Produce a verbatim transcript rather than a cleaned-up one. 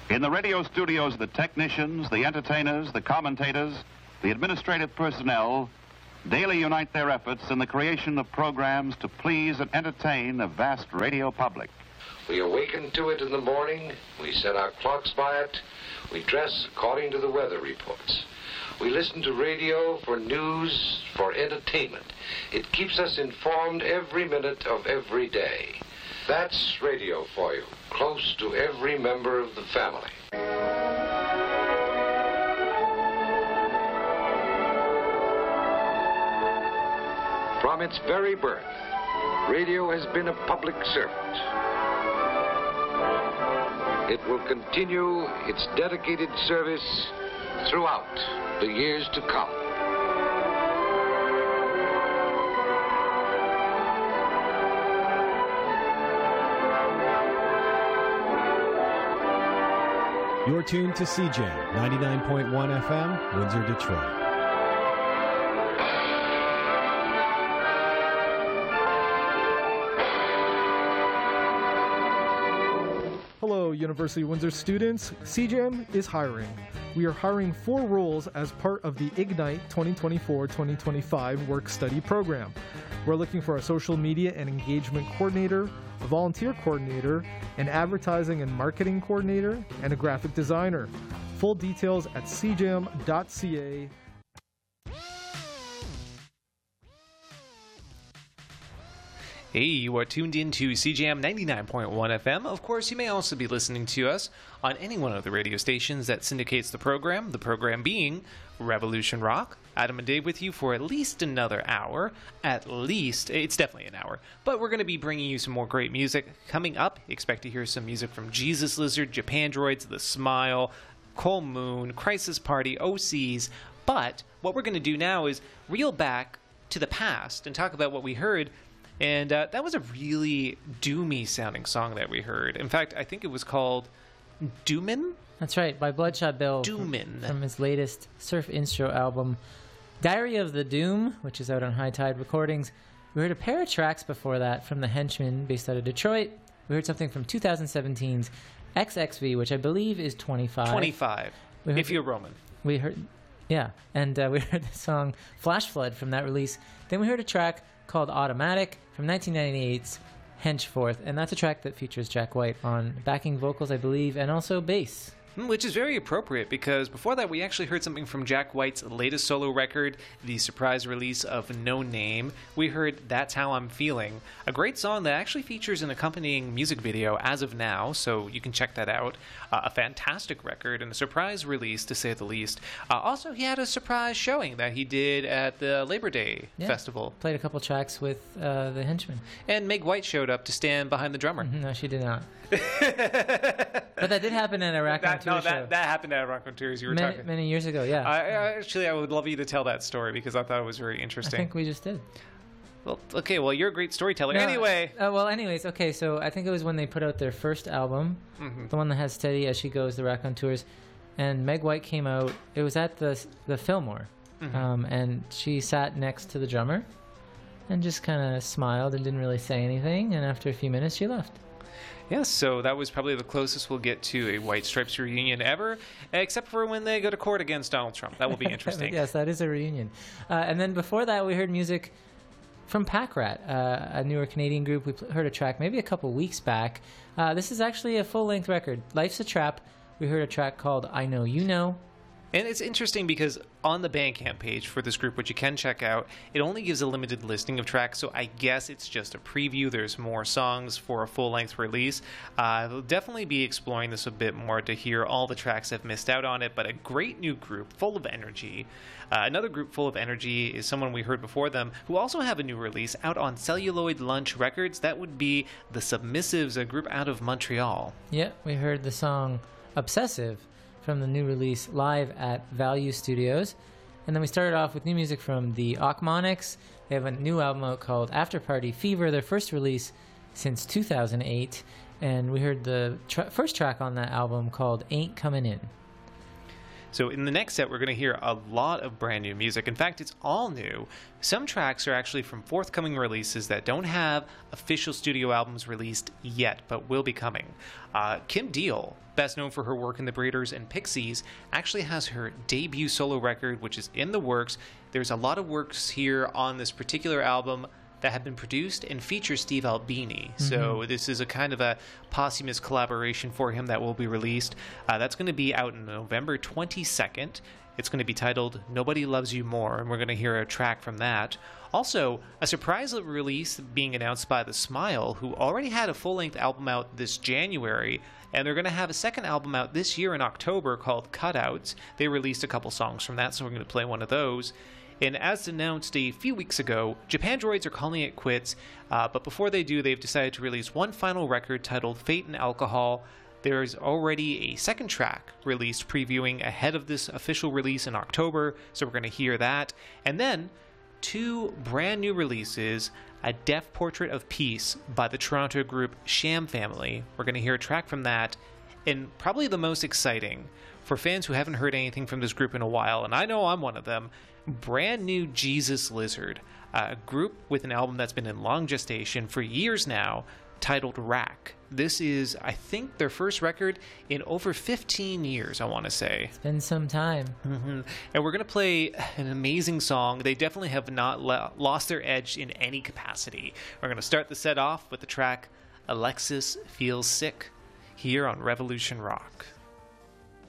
In the radio studios, the technicians, the entertainers, the commentators, the administrative personnel daily unite their efforts in the creation of programs to please and entertain a vast radio public. We awaken to it in the morning, we set our clocks by it, we dress according to the weather reports. We listen to radio for news, for entertainment. It keeps us informed every minute of every day. That's radio for you, close to every member of the family. From its very birth, radio has been a public servant. It will continue its dedicated service throughout the years to come. You're tuned to C J A M ninety-nine point one F M, Windsor, Detroit. Hello, University of Windsor students. C J A M is hiring. We are hiring four roles as part of the Ignite twenty twenty-four twenty twenty-five work-study program. We're looking for a social media and engagement coordinator, a volunteer coordinator, an advertising and marketing coordinator, and a graphic designer. Full details at c j a m dot c a. Hey, you are tuned in to C J A M ninety-nine point one F M. Of course, you may also be listening to us on any one of the radio stations that syndicates the program, the program being Revolution Rock. Adam and Dave with you for at least another hour. At least. It's definitely an hour. But we're going to be bringing you some more great music. Coming up, expect to hear some music from Jesus Lizard, Japandroids, The Smile, Cole Moon, Crisis Party, O Cs. But what we're going to do now is reel back to the past and talk about what we heard. And uh, that was a really doomy sounding song that we heard. In fact, I think it was called Doomin'? That's right, by Bloodshot Bill. Doomin'. From, from his latest surf instro album, Diary of the Doom, which is out on High Tide Recordings. We heard a pair of tracks before that from The Henchmen, based out of Detroit. We heard something from two thousand seventeen's X X V, which I believe is twenty-five. twenty-five, heard, if you're Roman. We heard, yeah, and uh, we heard the song Flash Flood from that release. Then we heard a track called Automatic from nineteen ninety-eight's Henchforth, and that's a track that features Jack White on backing vocals, I believe, and also bass. Which is very appropriate, because before that we actually heard something from Jack White's latest solo record, the surprise release of No Name. We heard That's How I'm Feeling, a great song that actually features an accompanying music video as of now, so you can check that out. Uh, a fantastic record and a surprise release, to say the least. Uh, also, he had a surprise showing that he did at the Labor Day yeah, Festival. Played a couple tracks with uh, the Henchmen. And Meg White showed up to stand behind the drummer. No, she did not. But that did happen at a Rack that, Tour no, show. that, that happened at Rock on Tours. You were many, talking many years ago. Yeah. I, I, actually, I would love you to tell that story, because I thought it was very interesting. I think we just did. Well, okay. Well, you're a great storyteller. No, anyway. Uh, well, anyways, okay. So I think it was when they put out their first album, mm-hmm. the one that has Steady As She Goes, the Rack on Tours, and Meg White came out. It was at the the Fillmore, mm-hmm. um, and she sat next to the drummer, and just kind of smiled and didn't really say anything. And after a few minutes, she left. Yes, so that was probably the closest we'll get to a White Stripes reunion ever, except for when they go to court against Donald Trump. That will be interesting. Yes, that is a reunion. Uh, and then before that, we heard music from Pack Rat, uh, a newer Canadian group. We heard a track maybe a couple weeks back. Uh, this is actually a full-length record. Life's a Trap. We heard a track called I Know You Know. And it's interesting because on the Bandcamp page for this group, which you can check out, it only gives a limited listing of tracks, so I guess it's just a preview. There's more songs for a full-length release. Uh, I'll definitely be exploring this a bit more to hear all the tracks I've missed out on it, but a great new group full of energy. Uh, another group full of energy is someone we heard before them, who also have a new release out on Celluloid Lunch Records. That would be The Submissives, a group out of Montreal. Yeah, we heard the song Obsessive from the new release live at Value Studios. And then we started off with new music from the Ochmonics. They have a new album out called After Party Fever, their first release since two thousand eight. And we heard the tra- first track on that album called Ain't Comin' In. So in the next set, we're going to hear a lot of brand new music. In fact, it's all new. Some tracks are actually from forthcoming releases that don't have official studio albums released yet, but will be coming. Uh, Kim Deal, best known for her work in the Breeders and Pixies, actually has her debut solo record, which is in the works. There's a lot of works here on this particular album that have been produced and feature Steve Albini. Mm-hmm. So this is a kind of a posthumous collaboration for him that will be released. Uh, that's going to be out on November twenty-second. It's going to be titled Nobody Loves You More, and we're going to hear a track from that. Also, a surprise release being announced by The Smile, who already had a full-length album out this January, and they're going to have a second album out this year in October called Cutouts. They released a couple songs from that, so we're going to play one of those. And as announced a few weeks ago, Japandroids are calling it quits, uh, but before they do, they've decided to release one final record titled Fate and Alcohol. There's already a second track released previewing ahead of this official release in October, so we're going to hear that. And then two brand new releases, A Deaf Portrait of Peace by the Toronto group Sham Family. We're going to hear a track from that, and probably the most exciting for fans who haven't heard anything from this group in a while, and I know I'm one of them, brand new Jesus Lizard, a group with an album that's been in long gestation for years now, titled Rack. This is, I think, their first record in over fifteen years, I want to say. It's been some time. Mm-hmm. And we're going to play an amazing song. They definitely have not le- lost their edge in any capacity. We're going to start the set off with the track Alexis Feels Sick here on Revolution Rock.